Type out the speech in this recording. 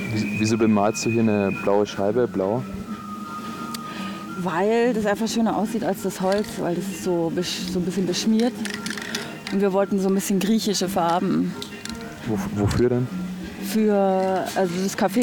Wieso bemalst du hier eine blaue Scheibe blau? Weil das einfach schöner aussieht als das Holz, weil das ist so ein bisschen beschmiert. Und wir wollten so ein bisschen griechische Farben Wofür denn? also das Café